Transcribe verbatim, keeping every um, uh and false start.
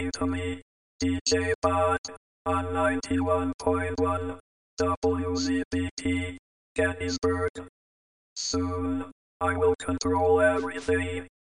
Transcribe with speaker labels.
Speaker 1: to me, D J Pod, on ninety-one point one W Z B T, Gettysburg. Soon, I will control everything.